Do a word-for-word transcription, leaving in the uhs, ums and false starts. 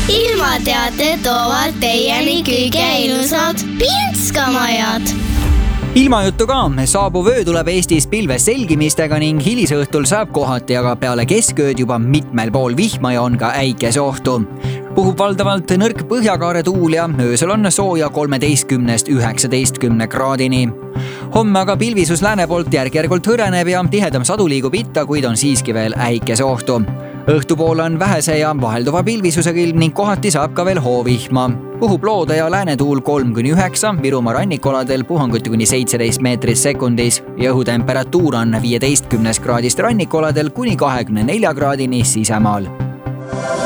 ilmateated toovad teieni kõige ilusad Pinskamajad. Ilmajuttu ka, saabuv öö tuleb Eestis pilves selgimistega ning hilisõhtul saab kohati aga peale keskööd juba mitmel pool vihma ja on ka äikeseohtu. Puhub valdavalt nõrk põhjakaare tuul ja öösel on sooja kolmeteistkümnest üheksateistkümne kraadini. Homme aga pilvisus lääne poolt järk-järgult hõreneb ja tihedam sadu liigub itta, kuid on siiski veel äikeseohtu. Õhtupool on vähese ja vahelduva pilvisusega ilm ning kohati saab ka veel hoovihma. Puhub loode ja läänetuul kolm kuni üheksa, Virumaa rannikoladel puhanguti kuni seitseteist meetris sekundis ja õhutemperatuur on viieteistkümnest kraadist rannikoladel kuni kahekümne nelja kraadini sisemaal.